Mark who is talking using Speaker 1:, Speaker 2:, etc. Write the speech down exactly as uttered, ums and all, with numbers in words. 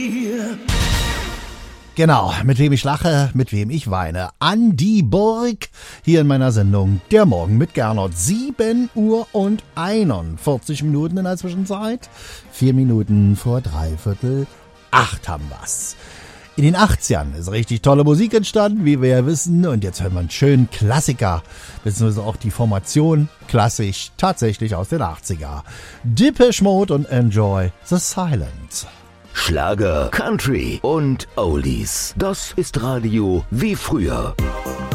Speaker 1: Genau, mit wem ich lache, mit wem ich weine. Andi Burg, hier in meiner Sendung Der Morgen mit Gernot. sieben Uhr und einundvierzig Minuten in der Zwischenzeit. Vier Minuten vor dreiviertel acht haben wir's. In den achtzigern ist richtig tolle Musik entstanden, wie wir ja wissen. Und jetzt hören wir einen schönen Klassiker, beziehungsweise auch die Formation klassisch tatsächlich aus den achtziger. Depeche Mode und Enjoy the Silence.
Speaker 2: Schlager, Country und Oldies. Das ist Radio wie früher.